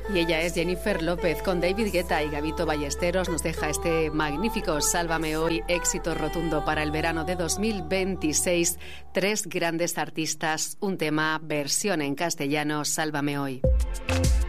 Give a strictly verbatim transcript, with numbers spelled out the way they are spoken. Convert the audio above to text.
Y ella es Jennifer López. Con David Guetta y Gabito Ballesteros nos deja este magnífico Sálvame Hoy, éxito rotundo para el verano de dos mil veintiséis. Tres grandes artistas, un tema, versión en castellano, Sálvame Hoy.